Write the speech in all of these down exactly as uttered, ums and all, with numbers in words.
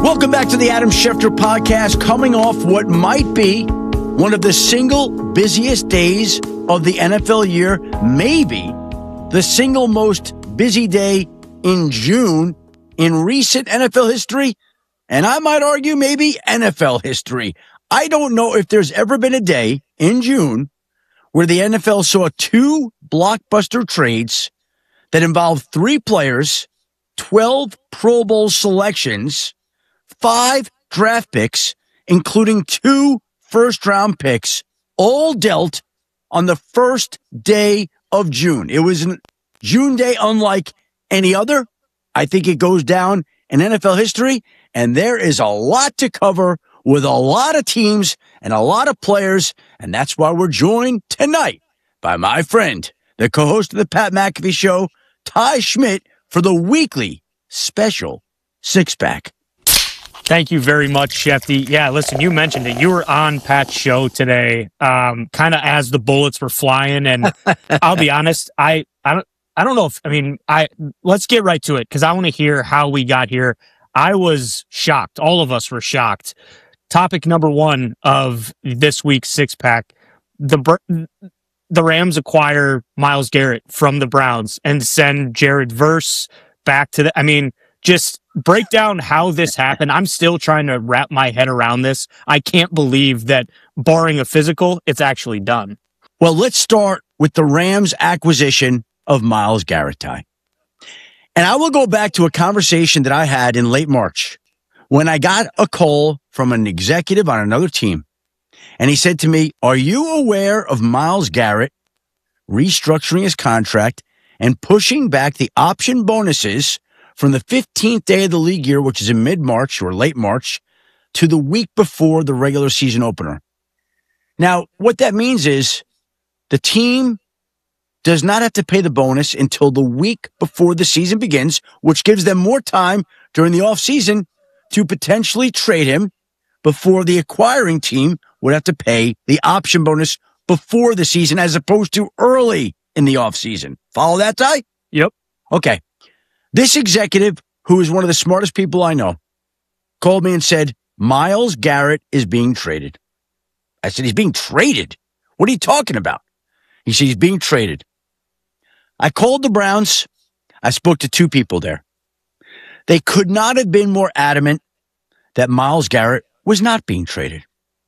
Welcome back to the Adam Schefter podcast, coming off what might be one of the single busiest days of the N F L year, maybe the single most busy day in June in recent N F L history, and I might argue maybe N F L history. I don't know if there's ever been a day in June where the N F L saw two blockbuster trades that involved three players, twelve Pro Bowl selections, five draft picks, including two first-round picks, all dealt on the first day of June. It was a June day unlike any other. I think it goes down in N F L history, and there is a lot to cover with a lot of teams and a lot of players, and that's why we're joined tonight by my friend, the co-host of the Pat McAfee Show, Ty Schmidt, for the weekly special six-pack. Thank you very much, Shefty. Yeah, listen, you mentioned it. You were on Pat's show today, um, kind of as the bullets were flying, and I'll be honest, I, I don't, I don't know if, I mean, I let's get right to it because I want to hear how we got here. I was shocked. All of us were shocked. Topic number one of this week's six pack: the the Rams acquire Myles Garrett from the Browns and send Jared Verse back to the. I mean, just break down how this happened. I'm still trying to wrap my head around this. I can't believe that, barring a physical, it's actually done. Well, let's start with the Rams' acquisition of Myles Garrett, Ty. And I will go back to a conversation that I had in late March when I got a call from an executive on another team. And he said to me, are you aware of Myles Garrett restructuring his contract and pushing back the option bonuses from the fifteenth day of the league year, which is in mid-March or late March, to the week before the regular season opener? Now, what that means is the team does not have to pay the bonus until the week before the season begins, which gives them more time during the offseason to potentially trade him before the acquiring team would have to pay the option bonus before the season as opposed to early in the offseason. Follow that, Ty? Yep. Okay. This executive, who is one of the smartest people I know, called me and said, Myles Garrett is being traded. I said, he's being traded? What are you talking about? He said, he's being traded. I called the Browns. I spoke to two people there. They could not have been more adamant that Myles Garrett was not being traded.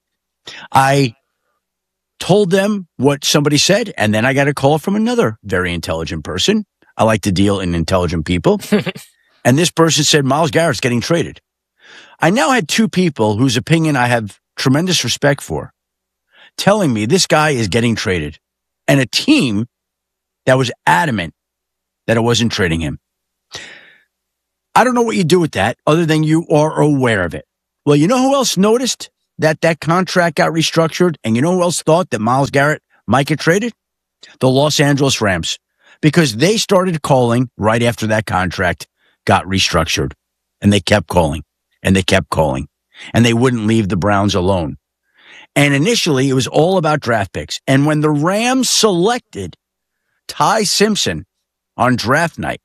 I told them what somebody said, and then I got a call from another very intelligent person. I like to deal in intelligent people. And this person said, Myles Garrett's getting traded. I now had two people whose opinion I have tremendous respect for telling me this guy is getting traded, and a team that was adamant that it wasn't trading him. I don't know what you do with that other than you are aware of it. Well, you know who else noticed that that contract got restructured, and you know who else thought that Myles Garrett might get traded? The Los Angeles Rams. Because they started calling right after that contract got restructured. And they kept calling. And they kept calling. And they wouldn't leave the Browns alone. And initially, it was all about draft picks. And when the Rams selected Ty Simpson on draft night,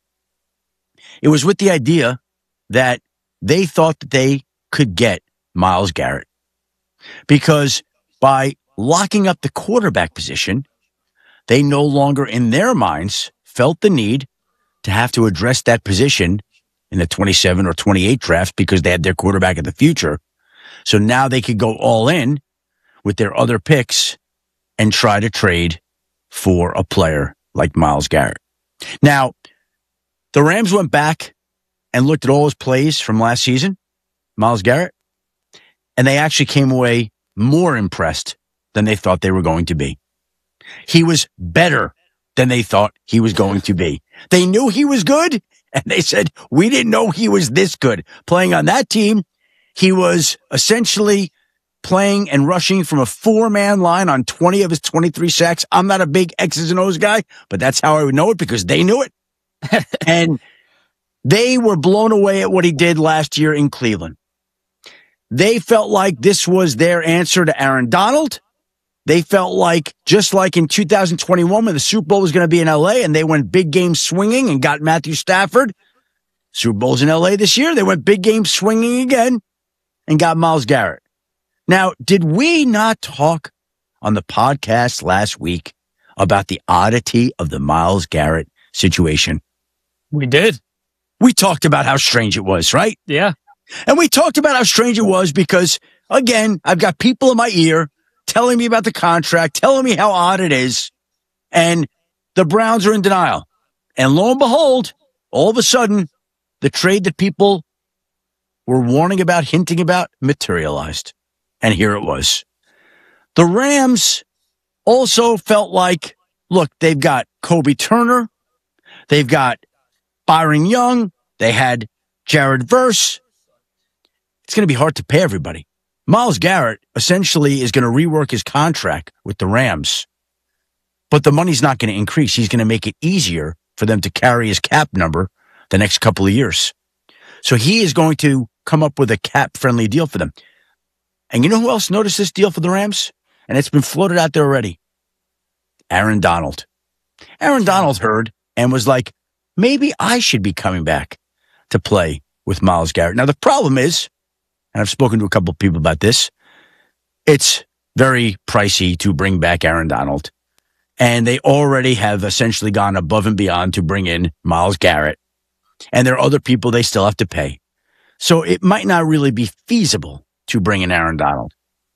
it was with the idea that they thought that they could get Myles Garrett. Because by locking up the quarterback position, they no longer, in their minds, felt the need to have to address that position in the twenty-seven or twenty-eight draft because they had their quarterback of the future. So now they could go all in with their other picks and try to trade for a player like Myles Garrett. Now, the Rams went back and looked at all his plays from last season, Myles Garrett, and they actually came away more impressed than they thought they were going to be. He was better than they thought he was going to be. They knew he was good, and they said, we didn't know he was this good. Playing on that team, he was essentially playing and rushing from a four-man line on twenty of his twenty-three sacks. I'm not a big X's and O's guy, but that's how I would know it because they knew it. And they were blown away at what he did last year in Cleveland. They felt like this was their answer to Aaron Donald. They felt like, just like in two thousand twenty-one when the Super Bowl was going to be in L A and they went big game swinging and got Matthew Stafford, Super Bowl's in L A this year. They went big game swinging again and got Myles Garrett. Now, did we not talk on the podcast last week about the oddity of the Myles Garrett situation? We did. We talked about how strange it was, right? Yeah. And we talked about how strange it was because, again, I've got people in my ear telling me about the contract, telling me how odd it is, and the Browns are in denial. And lo and behold, all of a sudden, the trade that people were warning about, hinting about, materialized. And here it was. The Rams also felt like, look, they've got Kobe Turner, they've got Byron Young, they had Jared Verse. It's going to be hard to pay everybody. Myles Garrett essentially is going to rework his contract with the Rams, but the money's not going to increase. He's going to make it easier for them to carry his cap number the next couple of years. So he is going to come up with a cap-friendly deal for them. And you know who else noticed this deal for the Rams? And it's been floated out there already. Aaron Donald. Aaron Donald heard and was like, maybe I should be coming back to play with Myles Garrett. Now, the problem is, and I've spoken to a couple of people about this, it's very pricey to bring back Aaron Donald. And they already have essentially gone above and beyond to bring in Myles Garrett. And there are other people they still have to pay. So it might not really be feasible to bring in Aaron Donald.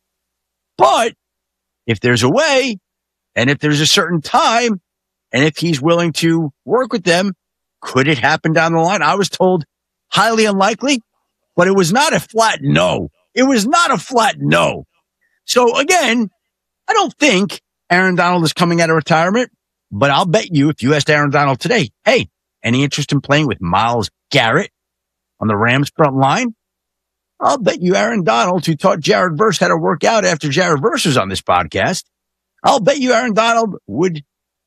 But if there's a way, and if there's a certain time, and if he's willing to work with them, could it happen down the line? I was told highly unlikely, but it was not a flat no. It was not a flat no. So again, I don't think Aaron Donald is coming out of retirement, but I'll bet you if you asked Aaron Donald today, hey, any interest in playing with Myles Garrett on the Rams front line? I'll bet you Aaron Donald, who taught Jared Verse how to work out after Jared Verse was on this podcast, I'll bet you Aaron Donald would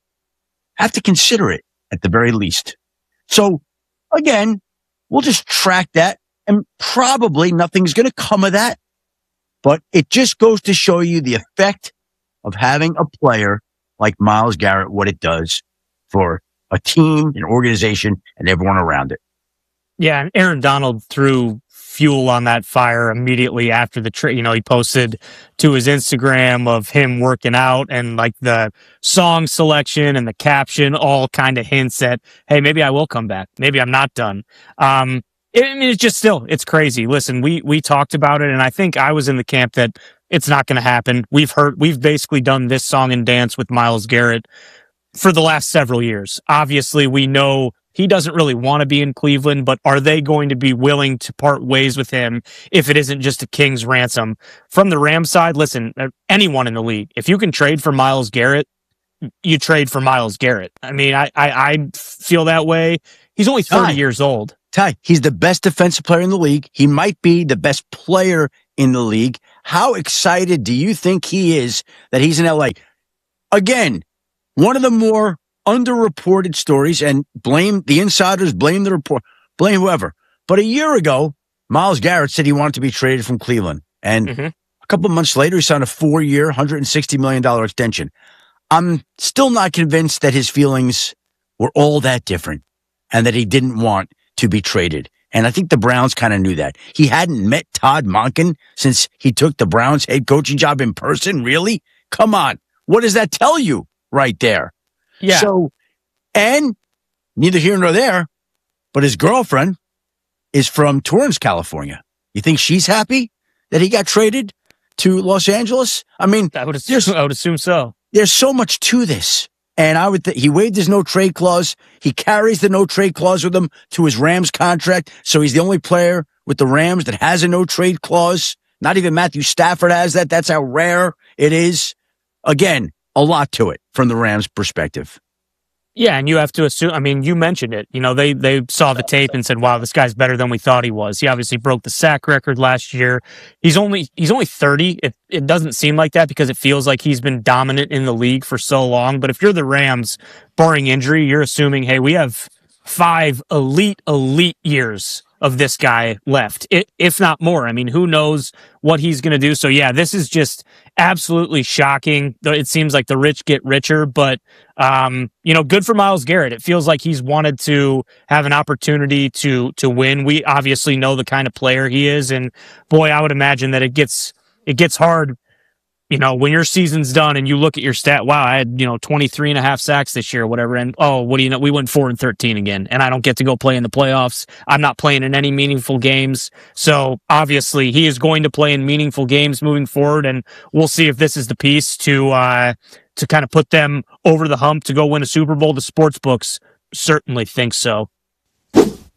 have to consider it at the very least. So again, we'll just track that and probably nothing's going to come of that. But it just goes to show you the effect of having a player like Myles Garrett, what it does for a team, an organization, and everyone around it. Yeah, and Aaron Donald threw fuel on that fire immediately after the trade. You know, he posted to his Instagram of him working out, and like the song selection and the caption all kind of hints at, hey, maybe I will come back. Maybe I'm not done. Um, it, I mean, it's just still, it's crazy. Listen, we we talked about it, and I think I was in the camp that it's not going to happen. We've heard, we've basically done this song and dance with Myles Garrett for the last several years. Obviously, we know he doesn't really want to be in Cleveland, but are they going to be willing to part ways with him if it isn't just a king's ransom? From the Rams side, listen, anyone in the league, if you can trade for Myles Garrett, you trade for Myles Garrett. I mean, I, I, I feel that way. He's only thirty Ty, years old. Ty, he's the best defensive player in the league. He might be the best player in the league. How excited do you think he is that he's in L A? Again, one of the more underreported stories, and blame the insiders, blame the report, blame whoever. But a year ago, Myles Garrett said he wanted to be traded from Cleveland. And mm-hmm. a couple of months later, he signed a four-year, one hundred sixty million dollars extension. I'm still not convinced that his feelings were all that different and that he didn't want to be traded. And I think the Browns kind of knew that. He hadn't met Todd Monken since he took the Browns head coaching job in person. Really? Come on. What does that tell you right there? Yeah. So, and neither here nor there, but his girlfriend is from Torrance, California. You think she's happy that he got traded to Los Angeles? I mean, I would assume, I would assume so. There's so much to this. And I would think he waived his no trade clause. He carries the no trade clause with him to his Rams contract. So he's the only player with the Rams that has a no trade clause. Not even Matthew Stafford has that. That's how rare it is. Again, a lot to it from the Rams' perspective. Yeah, and you have to assume, I mean, you mentioned it. You know, they they saw the tape and said, wow, this guy's better than we thought he was. He obviously broke the sack record last year. He's only he's only thirty. It, it doesn't seem like that because it feels like he's been dominant in the league for so long. But if you're the Rams, barring injury, you're assuming, hey, we have five elite, elite years of this guy left, it, if not more. I mean, who knows what he's going to do? So yeah, this is just absolutely shocking. It seems like the rich get richer, but um, you know, good for Myles Garrett. It feels like he's wanted to have an opportunity to to win. We obviously know the kind of player he is, and boy, I would imagine that it gets it gets hard. You know, when your season's done and you look at your stat, wow, I had, you know, twenty-three and a half sacks this year or whatever. And, oh, what do you know? We went four and thirteen again, and I don't get to go play in the playoffs. I'm not playing in any meaningful games. So obviously he is going to play in meaningful games moving forward. And we'll see if this is the piece to, uh, to kind of put them over the hump to go win a Super Bowl. The sports books certainly think so.